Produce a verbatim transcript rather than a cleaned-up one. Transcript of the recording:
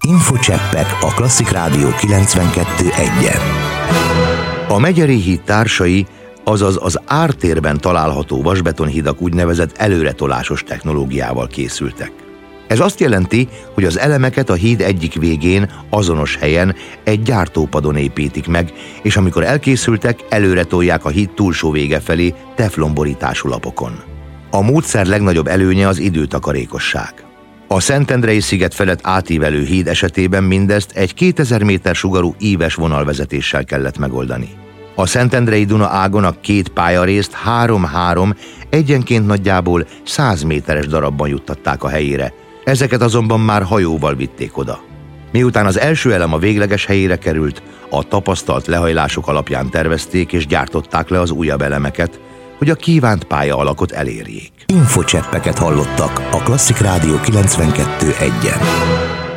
Infocseppek a Klasszik Rádió kilencvenkettő egyen. A Megyeri híd társai, azaz az ártérben található vasbetonhidak úgynevezett előretolásos technológiával készültek. Ez azt jelenti, hogy az elemeket a híd egyik végén, azonos helyen egy gyártópadon építik meg, és amikor elkészültek, előre tolják a híd túlsó vége felé teflonborítású lapokon. A módszer legnagyobb előnye az időtakarékosság. A Szentendrei sziget felett átívelő híd esetében mindezt egy kétezer méter sugarú íves vonalvezetéssel kellett megoldani. A Szentendrei Duna ágon a két pályrészt három-három, egyenként nagyjából száz méteres darabban juttatták a helyére, ezeket azonban már hajóval vitték oda. Miután az első elem a végleges helyére került, a tapasztalt lehajlások alapján tervezték és gyártották le az újabb elemeket, hogy a kívánt pálya alakot elérjék. Infocseppeket hallottak a Klasszik Rádió kilencvenkettő egyen.